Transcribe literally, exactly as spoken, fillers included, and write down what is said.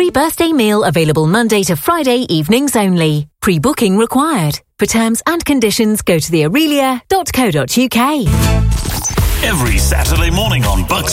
Pre-birthday meal available Monday to Friday evenings only. Pre-booking required. For terms and conditions, go to the aurelia dot co dot uk. Every Saturday morning on Bucks